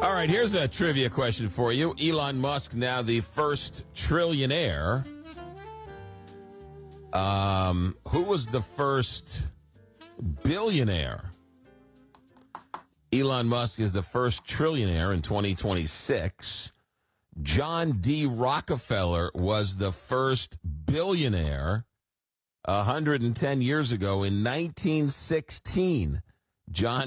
All right, here's a trivia question for you. Elon Musk, now the first trillionaire. Who was the first billionaire? Elon Musk is the first trillionaire in 2026. John D. Rockefeller was the first billionaire 110 years ago in 1916. John